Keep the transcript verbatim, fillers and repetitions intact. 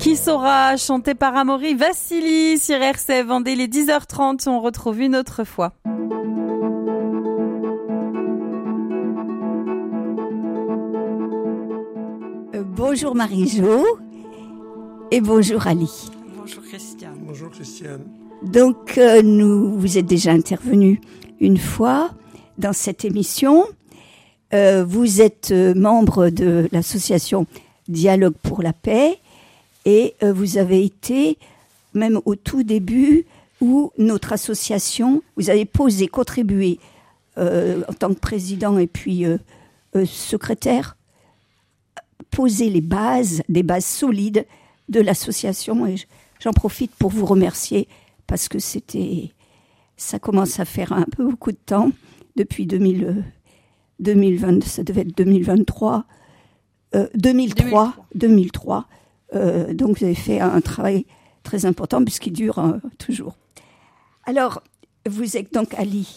Qui saura, chanté par Amaury Vassili sur R C F Vendée, les dix heures trente, on retrouve une autre fois. Euh, bonjour Marie-Jo et bonjour Ali. Bonjour Christiane. Bonjour Christiane. Donc euh, nous, vous êtes déjà intervenu une fois dans cette émission. Euh, vous êtes euh, membre de l'association Dialogue pour la paix et euh, vous avez été même au tout début où notre association, vous avez posé, contribué euh, en tant que président et puis euh, euh, secrétaire, poser les bases, des bases solides de l'association. Et j'en profite pour vous remercier parce que c'était, ça commence à faire un peu beaucoup de temps, depuis deux mille, deux mille vingt, ça devait être deux mille vingt-trois, euh, deux mille trois, deux mille trois. Euh, donc vous avez fait un travail très important puisqu'il dure euh, toujours. Alors, vous êtes donc Ali